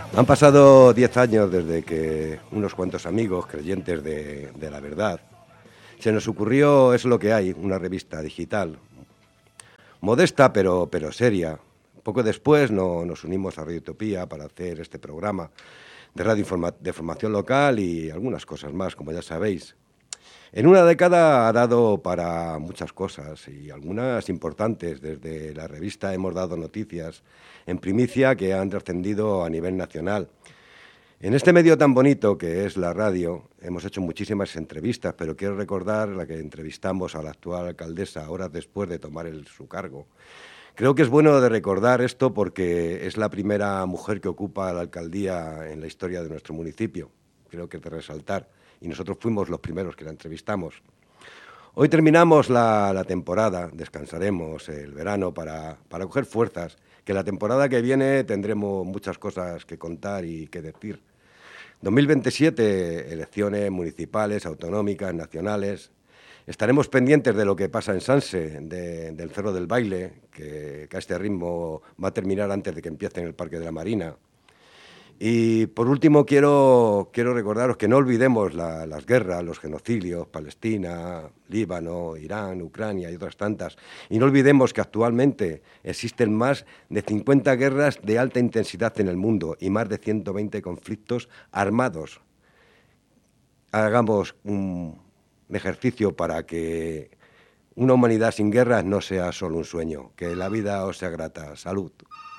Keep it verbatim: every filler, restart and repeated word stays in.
Han pasado diez años desde que unos cuantos amigos creyentes de, de la verdad se nos ocurrió Es lo que hay, una revista digital, modesta pero, pero seria. Poco después no, nos unimos a Radio Utopía para hacer este programa de radio informa- de formación local y algunas cosas más, como ya sabéis. En una década ha dado para muchas cosas y algunas importantes. Desde la revista hemos dado noticias en primicia que han trascendido a nivel nacional. En este medio tan bonito que es la radio, hemos hecho muchísimas entrevistas, pero quiero recordar la que entrevistamos a la actual alcaldesa horas después de tomar el, su cargo. Creo que es bueno de recordar esto porque es la primera mujer que ocupa la alcaldía en la historia de nuestro municipio. Creo que es de resaltar. Y nosotros fuimos los primeros que la entrevistamos. Hoy terminamos la, la temporada, descansaremos el verano para, para coger fuerzas, que la temporada que viene tendremos muchas cosas que contar y que decir. dos mil veintisiete, elecciones municipales, autonómicas, nacionales. Estaremos pendientes de lo que pasa en Sanse, de, del Cerro del Baile, que, que a este ritmo va a terminar antes de que empiece en el Parque de la Marina. Y por último quiero, quiero recordaros que no olvidemos la, las guerras, los genocidios, Palestina, Líbano, Irán, Ucrania y otras tantas. Y no olvidemos que actualmente existen más de cincuenta guerras de alta intensidad en el mundo y más de ciento veinte conflictos armados. Hagamos un ejercicio para que una humanidad sin guerras no sea solo un sueño. Que la vida os sea grata. Salud.